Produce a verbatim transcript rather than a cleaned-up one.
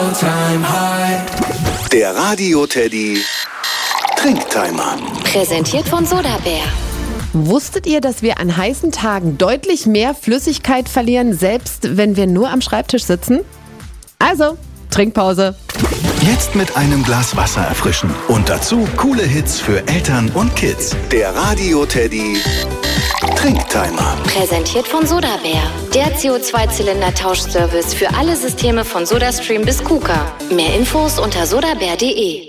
all-time high. Der Radio Teddy Trinktimer. Präsentiert von Sodabär. Wusstet ihr, dass wir an heißen Tagen deutlich mehr Flüssigkeit verlieren, selbst wenn wir nur am Schreibtisch sitzen? Also, Trinkpause. Jetzt mit einem Glas Wasser erfrischen. Und dazu coole Hits für Eltern und Kids. Der Radio Teddy Trinktimer. Präsentiert von Sodabär. Der C O zwei Zylinder Tauschservice für alle Systeme von SodaStream bis KUKA. Mehr Infos unter sodabär punkt de.